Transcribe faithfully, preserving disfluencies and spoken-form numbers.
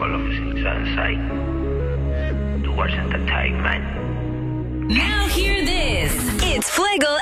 Columbus in Sunside towards entertainment. Now hear this. It's Fuego